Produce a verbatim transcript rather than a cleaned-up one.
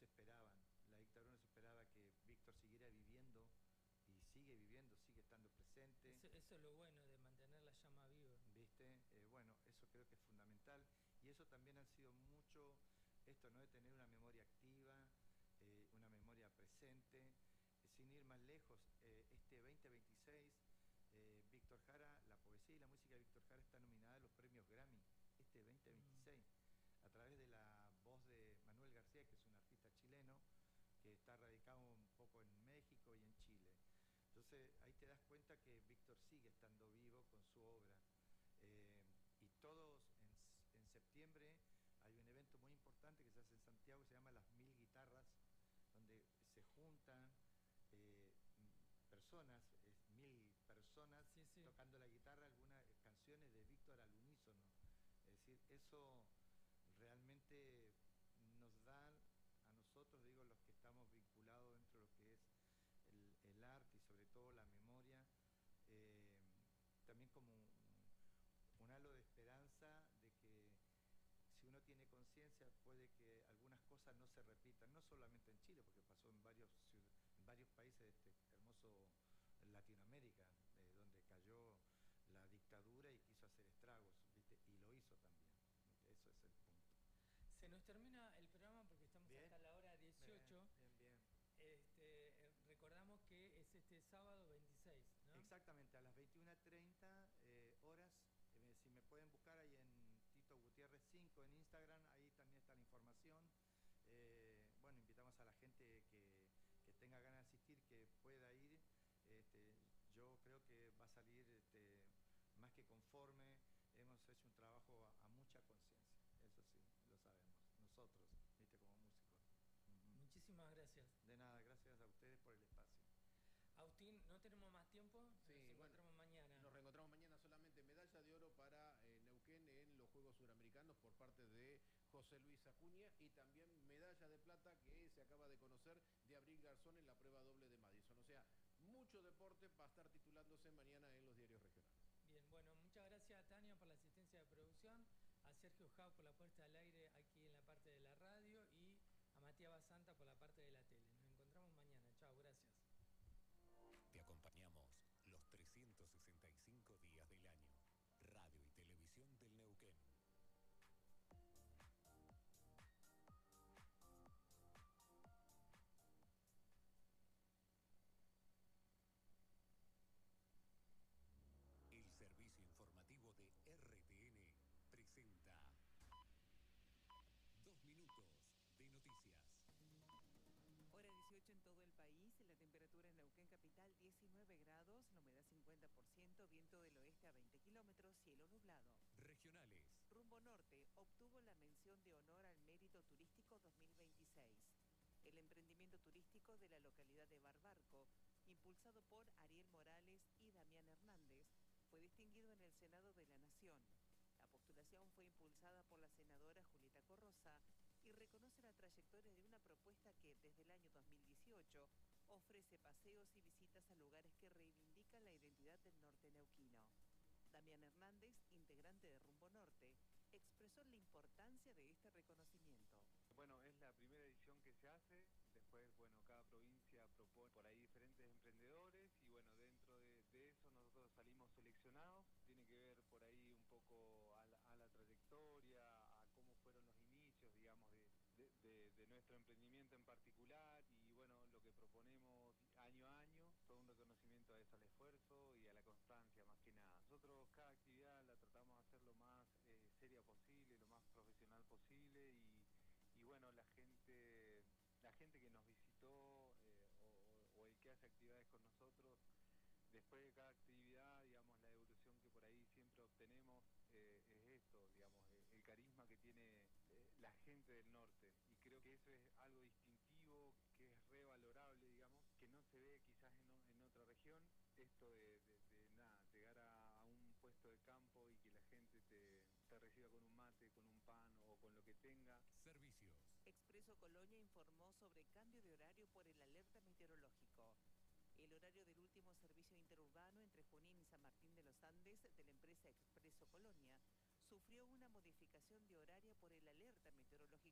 se esperaban. La dictadura no se esperaba que Víctor siguiera viviendo y sigue viviendo, sigue estando presente. Eso, eso es lo bueno de mantener la llama viva. ¿Viste? Eh, bueno, eso creo que es fundamental. Y eso también ha sido mucho, esto, ¿no? De tener una memoria activa, eh, una memoria presente. Eh, sin ir más lejos, eh, este veinte veintiséis, eh, Víctor Jara, la poesía y la música de Víctor Jara está nominada a los premios Grammy, este veinte veintiséis, mm. a través de la voz de Manuel García, que es un artista chileno, que está radicado un poco en México y en Chile. Entonces ahí te das cuenta que Víctor sigue estando vivo con su obra. Eh, y todos en, en septiembre hay un evento muy importante que se hace en Santiago que se llama Las Mil Guitarras, donde se juntan eh, personas, eh, mil personas sí, sí. tocando la guitarra, algunas canciones de Víctor al unísono. Es decir, eso realmente nos da a nosotros, digo, los que estamos vinculados dentro de lo que es el, el arte y sobre todo la memoria, eh, también como un, un halo de esperanza de que si uno tiene conciencia puede que algunas cosas no se repitan, no solamente en Chile, porque pasó en varios, en varios países de este hermoso Latinoamérica, eh, donde cayó la dictadura y quiso hacer estragos, ¿viste? Y lo hizo también, ¿viste? Eso es el punto. Se nos termina el programa porque estamos bien, hasta la hora dieciocho. Bien, bien, bien. Este, recordamos que es este sábado veintiséis, ¿no? Exactamente, a las veintiuna treinta eh, horas. Eh, si me pueden buscar ahí en Tito Gutiérrez cinco en Instagram, ahí también está la información. Eh, bueno, invitamos a la gente que, que tenga ganas de asistir, que pueda ir. Este, yo creo que va a salir este, más que conforme. Hemos hecho un trabajo a, a mucha conciencia, eso sí, lo sabemos, nosotros, ¿viste? Como músicos. Uh-huh. Muchísimas gracias. De nada, gracias a ustedes por el espacio. Agustín, no tenemos más tiempo, sí, nos encontramos bueno, mañana. Nos reencontramos mañana solamente. Medalla de oro para eh, Neuquén en los Juegos Suramericanos por parte de José Luis Acuña, y también medalla de plata que se acaba de conocer de Abril Garzón en la prueba doble de Madison. O sea, mucho deporte va a estar titulándose mañana en los diarios regionales. Bien, bueno, muchas gracias a Tania por la asistencia de producción, a Sergio Jau por la puesta al aire aquí en la parte de la radio y a Matías Basanta por la parte de la tele. Nos encontramos mañana. Chao, gracias. Te acompañamos los trescientos sesenta y cinco días del año. Radio y Televisión del Neuquén. El servicio informativo de R T N presenta Dos minutos de noticias. Hora dieciocho en todo el país, la temperatura en Neuquén capital diecinueve grados, la humedad cincuenta por ciento, viento del oeste a veinte kilómetros, cielo nublado. Regionales. Rumbo Norte obtuvo la mención de honor al mérito turístico dos mil veintiséis. El emprendimiento turístico de la localidad de Barbarco, impulsado por Ariel Morales y Damián Hernández, fue distinguido en el Senado de la Nación. La postulación fue impulsada por la senadora Julieta Corrosa y reconoce la trayectoria de una propuesta que desde el año dos mil dieciocho ofrece paseos y visitas a lugares que reivindican la identidad del norte neuquino. Damián Hernández, integrante de Rumbo Norte, expresó la importancia de este reconocimiento. Bueno, es la primera edición que se hace, después, bueno, cada provincia propone por ahí diferentes emprendedores y bueno, dentro de, de eso nosotros salimos seleccionados, tiene que ver por ahí un poco a la, a la trayectoria, a cómo fueron los inicios, digamos, de, de, de, de nuestro emprendimiento en particular y bueno, lo que proponemos año a año, todo un reconocimiento a eso, al esfuerzo y a la constancia más que nada. Nosotros cada actividad la tratamos de hacer lo más eh, seria posible, lo más profesional posible y, y bueno, la gente la gente que nos visitó eh, o, o el que hace actividades con nosotros, después de cada actividad, digamos, la devolución que por ahí siempre obtenemos eh, es esto, digamos, el, el carisma que tiene eh, la gente del norte y creo que eso es algo distintivo, que es revalorable, digamos, que no se ve quizás en, en otra región, esto de, de, de nada, llegar a, a un puesto de campo y que la gente te, te reciba con un mate, con un pan o con lo que tenga. Servicios. Expreso Colonia informó sobre cambio de horario por el alerta meteorológico. El horario del último servicio interurbano entre Junín y San Martín de los Andes de la empresa Expreso Colonia sufrió una modificación de horario por el alerta meteorológico